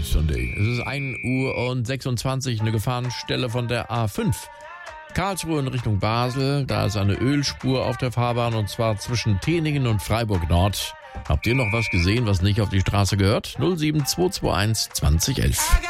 Sunday. Es ist 1:26 Uhr, eine Gefahrenstelle von der A5. Karlsruhe in Richtung Basel, da ist eine Ölspur auf der Fahrbahn und zwar zwischen Teningen und Freiburg Nord. Habt ihr noch was gesehen, was nicht auf die Straße gehört? 07221 2011.